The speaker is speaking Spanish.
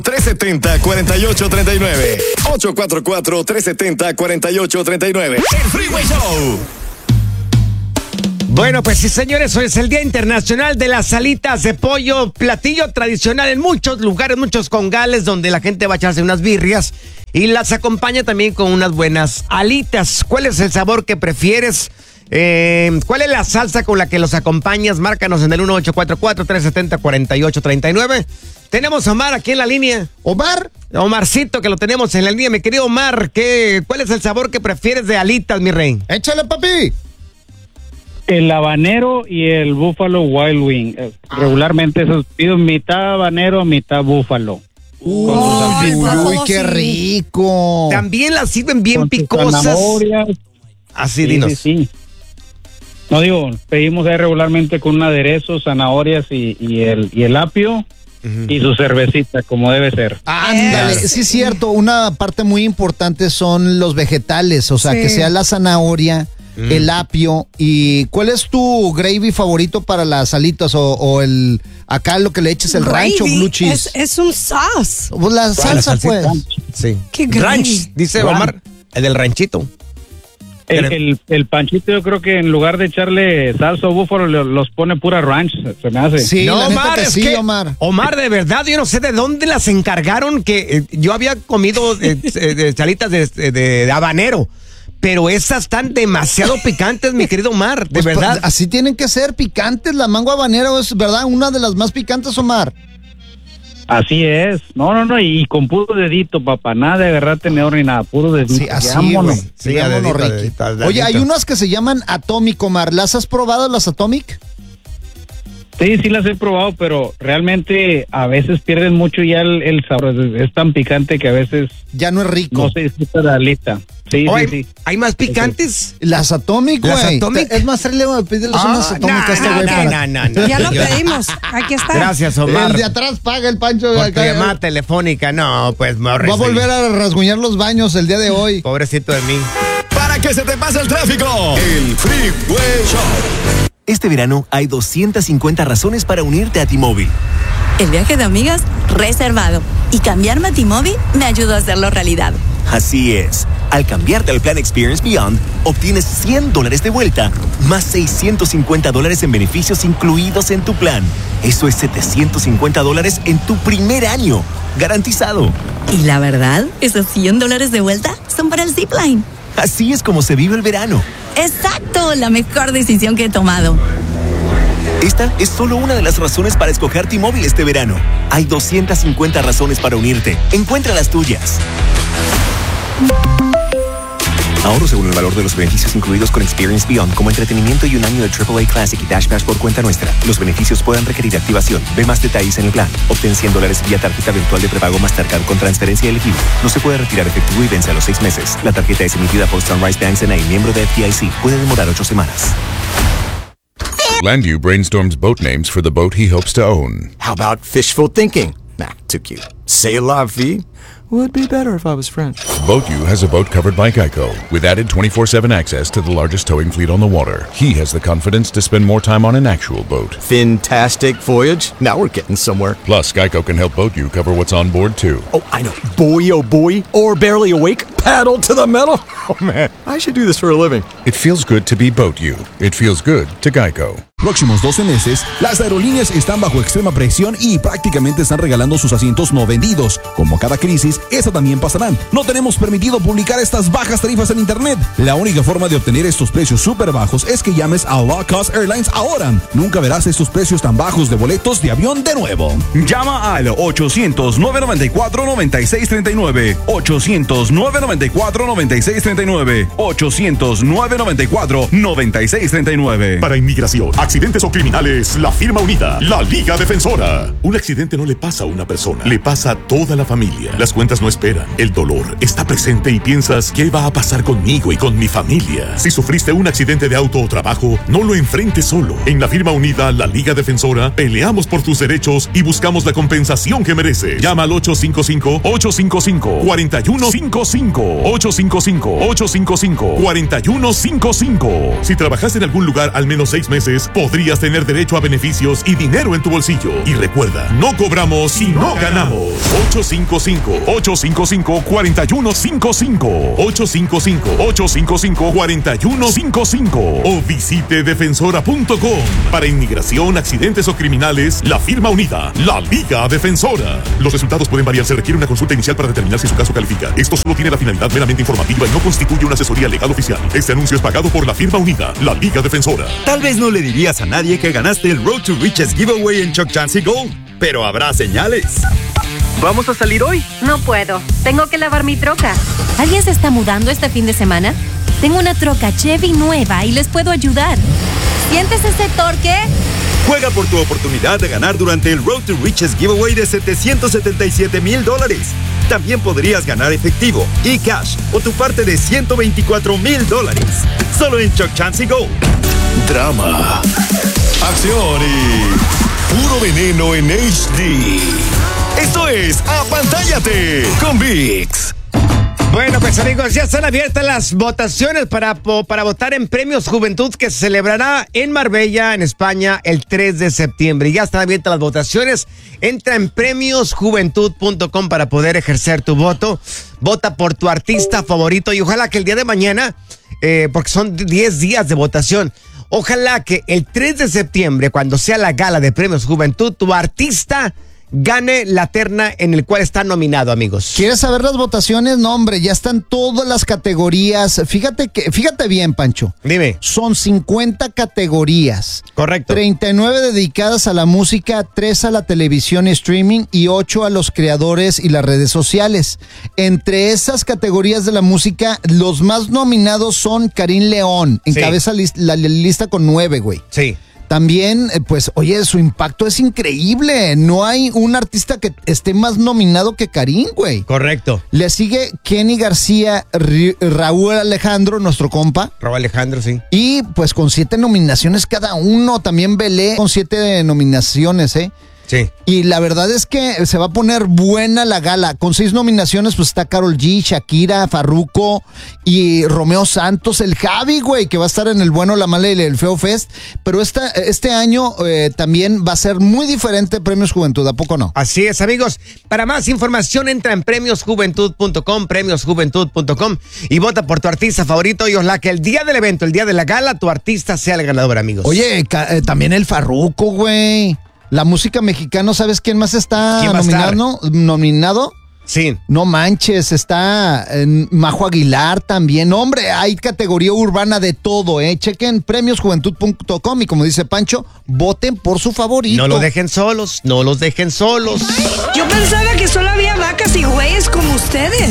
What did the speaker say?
370-4839. 844-370-4839. El Freeway Show. Bueno, pues sí, señores, hoy es el Día Internacional de las Alitas de Pollo, platillo tradicional en muchos lugares, muchos congales donde la gente va a echarse unas birrias y las acompaña también con unas buenas alitas. ¿Cuál es el sabor que prefieres? ¿Cuál es la salsa con la que los acompañas? Márcanos en el 1844-370-4839. Tenemos a Omar aquí en la línea. Omarcito, que lo tenemos en la línea. Mi querido Omar, ¿cuál es el sabor que prefieres de alitas, mi rey? ¡Échale, papi! El habanero y el Buffalo Wild Wing. Regularmente esos pido mitad habanero, mitad búfalo. Uy, qué rico. También las sirven bien picosas. Así, dinos. Sí. No digo, pedimos ahí regularmente con un aderezo, zanahorias y el apio. Y su cervecita, como debe ser. Ándale, sí es cierto, una parte muy importante son los vegetales, o sea, que sea la zanahoria, el apio. ¿Y cuál es tu gravy favorito para las alitas o el acá lo que le eches, el ranch o blue cheese? Es un sauce. Pues la salsa, pues. Sí. ¿Qué ranch, dice Omar, el del ranchito. El panchito, yo creo que en lugar de echarle salsa o búfalo, los pone pura ranch, se me hace. Sí, no, Omar, es que Omar. Omar, de verdad, yo no sé de dónde las encargaron, que yo había comido salitas de habanero, pero esas están demasiado picantes, mi querido Omar, de verdad. Así tienen que ser picantes, la mango habanero es, ¿verdad? Una de las más picantes, Omar. Así es. No, y con puro dedito, papá, nada de agarrar tenedor ni nada, puro dedito. Sí, así, güey. Sí, dedito. Oye, hay unas que se llaman Atomic, Omar. ¿Las has probado, las Atomic? Sí, las he probado, pero realmente a veces pierden mucho ya el sabor. Es tan picante que a veces ya no es rico. No se disfruta la alita. Sí. ¿Hay más picantes? Las Atomic, güey. Es más, pídeles unas Atomic a este güey. No. Ya lo pedimos. Aquí está. Gracias, Omar. El de atrás paga el Pancho. Por tu llamada telefónica, no, pues me ahorres. Va a volver a rasguñar los baños el día de hoy. Pobrecito de mí. Para que se te pase el tráfico, el Freeway Show. Este verano hay 250 razones para unirte a T-Mobile. El viaje de amigas, reservado. Y cambiarme a T-Mobile me ayudó a hacerlo realidad. Así es. Al cambiarte al plan Experience Beyond, obtienes $100 de vuelta, más $650 en beneficios incluidos en tu plan. Eso es $750 en tu primer año. Garantizado. Y la verdad, esos $100 de vuelta son para el Zipline. Así es como se vive el verano. ¡Exacto! La mejor decisión que he tomado. Esta es solo una de las razones para escoger T-Mobile este verano. Hay 250 razones para unirte. Encuentra las tuyas. Ahorro según el valor de los beneficios incluidos con Experience Beyond, como entretenimiento y un año de AAA Classic y Dash Pass por cuenta nuestra. Los beneficios pueden requerir activación. Ve más detalles en el plan. Obtén $100 vía tarjeta virtual de prepago Mastercard con transferencia elegible. No se puede retirar efectivo y vence a los 6 meses. La tarjeta es emitida por Sunrise Banks N.A., miembro de FDIC. Puede demorar 8 semanas. Landu brainstorms boat names for the boat he hopes to own. How about fishful thinking? Nah, too cute. C'est la vie? Would be better if I was French. BoatU has a boat covered by Geico, with added 24/7 access to the largest towing fleet on the water. He has the confidence to spend more time on an actual boat. Fantastic voyage. Now we're getting somewhere. Plus, Geico can help BoatU cover what's on board, too. Oh, I know. Buoy, oh buoy, or barely awake, paddle to the metal. Oh, man, I should do this for a living. It feels good to be BoatU. It feels good to Geico. Próximos 12 meses, las aerolíneas están bajo extrema presión y prácticamente están regalando sus asientos no vendidos. Como cada crisis, esa también pasará. No tenemos permitido publicar estas bajas tarifas en internet. La única forma de obtener estos precios súper bajos es que llames a Low Cost Airlines ahora. Nunca verás estos precios tan bajos de boletos de avión de nuevo. Llama al 800-994-9639. 800-994-9639. 800-994-9639. Para inmigración, accidentes o criminales, la firma unida, la Liga Defensora. Un accidente no le pasa a una persona, le pasa a toda la familia. Las cuentas no esperan, el dolor está presente y piensas, ¿qué va a pasar conmigo y con mi familia? Si sufriste un accidente de auto o trabajo, no lo enfrentes solo. En la firma unida, la Liga Defensora, peleamos por tus derechos y buscamos la compensación que mereces. Llama al 855-855-4155. 855-855-4155. Si trabajas en algún lugar al menos 6 meses, podrías tener derecho a beneficios y dinero en tu bolsillo. Y recuerda, no cobramos y no ganamos. 855-855-4155. 855-855-4155. O visite defensora.com. Para inmigración, accidentes o criminales, la firma unida, la Liga Defensora. Los resultados pueden variar. Se requiere una consulta inicial para determinar si su caso califica. Esto solo tiene la finalidad meramente informativa y no constituye una asesoría legal oficial. Este anuncio es pagado por la firma unida, la Liga Defensora. Tal vez no le dirías a nadie que ganaste el Road to Riches giveaway en Chuck Chance Gold, pero habrá señales. ¿Vamos a salir hoy? No puedo. Tengo que lavar mi troca. ¿Alguien se está mudando este fin de semana? Tengo una troca Chevy nueva y les puedo ayudar. ¿Sientes ese torque? Juega por tu oportunidad de ganar durante el Road to Riches giveaway de $777,000. También podrías ganar efectivo, e-cash o tu parte de $124,000. Solo en Chuck Chance Gold. Drama, acción y puro veneno en HD. Esto es Apantállate con VIX. Bueno, pues amigos, ya están abiertas las votaciones para votar en Premios Juventud que se celebrará en Marbella, en España, el 3 de septiembre. Ya están abiertas las votaciones. Entra en premiosjuventud.com para poder ejercer tu voto. Vota por tu artista favorito y ojalá que el día de mañana, porque son 10 días de votación, ojalá que el 3 de septiembre, cuando sea la gala de Premios Juventud, tu artista gane la terna en el cual está nominado, amigos. ¿Quieres saber las votaciones? No, hombre, ya están todas las categorías. Fíjate bien, Pancho. Dime. Son 50 categorías. Correcto. 39 dedicadas a la música, 3 a la televisión y streaming y 8 a los creadores y las redes sociales. Entre esas categorías de la música, los más nominados son Karim León. Encabeza la lista con 9, güey. Sí. También, pues, oye, su impacto es increíble. No hay un artista que esté más nominado que Karim, güey. Correcto. Le sigue Kenny García, Raúl Alejandro, nuestro compa. Raúl Alejandro, sí. Y pues con 7 nominaciones cada uno. También Belé con 7 nominaciones, ¿eh? Sí. Y la verdad es que se va a poner buena la gala. Con 6 nominaciones, pues está Karol G, Shakira, Farruko y Romeo Santos, el Javi, güey, que va a estar en el Bueno, la Mala y el Feo Fest. Pero este año también va a ser muy diferente Premios Juventud, ¿a poco no? Así es, amigos. Para más información, entra en premiosjuventud.com, premiosjuventud.com y vota por tu artista favorito. Y ojalá que el día del evento, el día de la gala, tu artista sea el ganador, amigos. Oye, también el Farruko, güey. La música mexicana, ¿sabes quién más está nominado? Sí. No manches, está Majo Aguilar también. Hombre, hay categoría urbana de todo, ¿eh? Chequen premiosjuventud.com y como dice Pancho, voten por su favorito. No los dejen solos, no los dejen solos. Yo pensaba que solo había vacas y güeyes como ustedes.